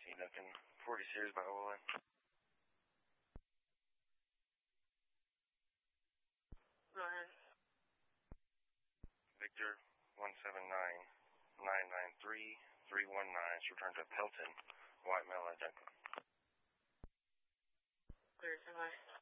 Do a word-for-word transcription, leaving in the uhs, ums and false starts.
C Duncan, forty Sears by Olin. Go ahead. Victor, one seven nine, nine nine three, three one nine. She returned to Pelton, white male identical. Clear, somebody.